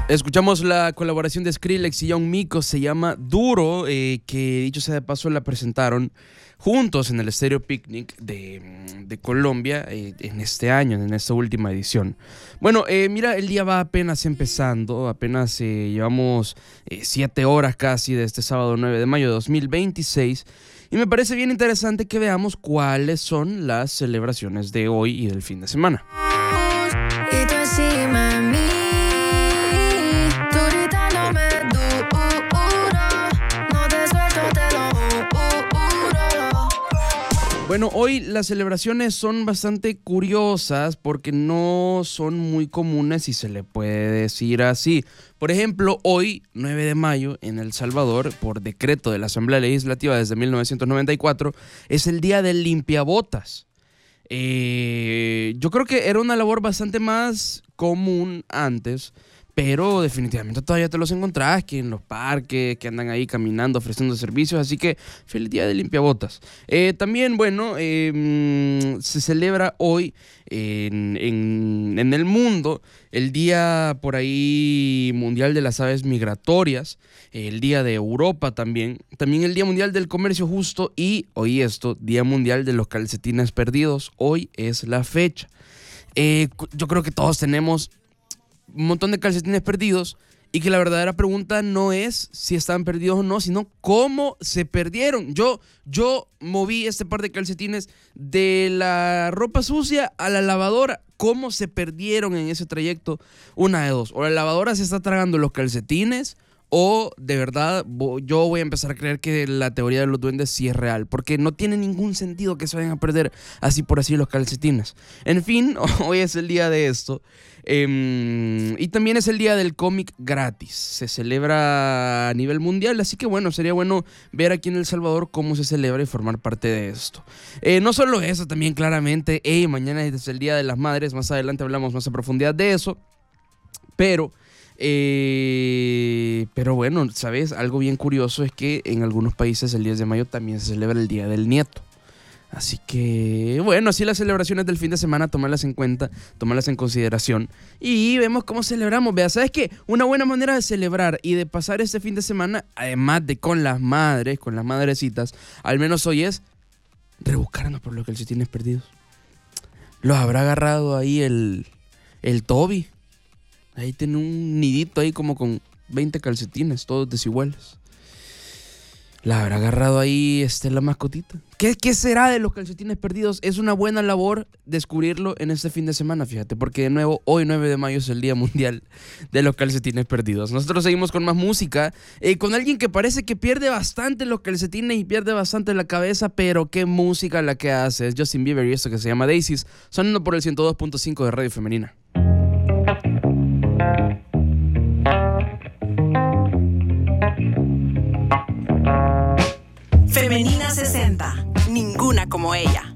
Escuchamos la colaboración de Skrillex y Young Miko, se llama Duro, que dicho sea de paso la presentaron juntos en el Stereo Picnic de Colombia en este año, en esta última edición. Bueno, mira, el día va apenas empezando, apenas llevamos 7 horas casi de este sábado 9 de mayo de 2026 y me parece bien interesante que veamos cuáles son las celebraciones de hoy y del fin de semana. Y tú encima de mí. Bueno, hoy las celebraciones son bastante curiosas porque no son muy comunes, si se le puede decir así. Por ejemplo, hoy, 9 de mayo, en El Salvador, por decreto de la Asamblea Legislativa desde 1994, es el Día del Limpiabotas. Yo creo que era una labor bastante más común antes, pero definitivamente todavía te los encontrás que en los parques, que andan ahí caminando, ofreciendo servicios, así que feliz día de limpiabotas. También, bueno, se celebra hoy en el mundo el día por ahí mundial de las aves migratorias, el día de Europa también el día mundial del comercio justo y, oí esto, día mundial de los calcetines perdidos. Hoy es la fecha. Yo creo que todos tenemos un montón de calcetines perdidos y que la verdadera pregunta no es si están perdidos o no, sino cómo se perdieron. Yo moví este par de calcetines de la ropa sucia a la lavadora. ¿Cómo se perdieron en ese trayecto? Una de dos. O la lavadora se está tragando los calcetines o de verdad yo voy a empezar a creer que la teoría de los duendes sí es real, porque no tiene ningún sentido que se vayan a perder así por así los calcetines. En fin, hoy es el día de esto. Y también es el día del cómic gratis. Se celebra a nivel mundial, así que bueno, sería bueno ver aquí en El Salvador cómo se celebra y formar parte de esto. No solo eso, también claramente, mañana es el Día de las Madres. Más adelante hablamos más a profundidad de eso. Pero bueno, ¿sabes? Algo bien curioso es que en algunos países el 10 de mayo también se celebra el Día del Nieto. Así que, bueno, así las celebraciones del fin de semana, tomarlas en cuenta, tomarlas en consideración y vemos cómo celebramos. Vea, ¿sabes qué? Una buena manera de celebrar y de pasar este fin de semana, además de con las madres, con las madrecitas, al menos hoy es rebuscarnos por los calcetines perdidos. Los habrá agarrado ahí el Toby. Ahí tiene un nidito ahí como con 20 calcetines, todos desiguales. La habrá agarrado ahí la mascotita. ¿Qué será de los calcetines perdidos? Es una buena labor descubrirlo en este fin de semana, fíjate, porque de nuevo, hoy 9 de mayo es el Día Mundial de los Calcetines Perdidos. Nosotros seguimos con más música, con alguien que parece que pierde bastante los calcetines y pierde bastante la cabeza, pero qué música la que hace. Es Justin Bieber y esto que se llama Daisies, sonando por el 102.5 de Radio Femenina. Femenina 60, ninguna como ella.